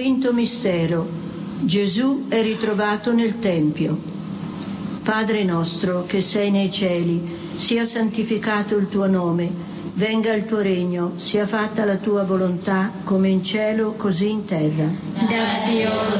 Quinto mistero. Gesù è ritrovato nel Tempio. Padre nostro che sei nei cieli, sia santificato il tuo nome, venga il tuo regno, sia fatta la tua volontà come in cielo così in terra. Dacci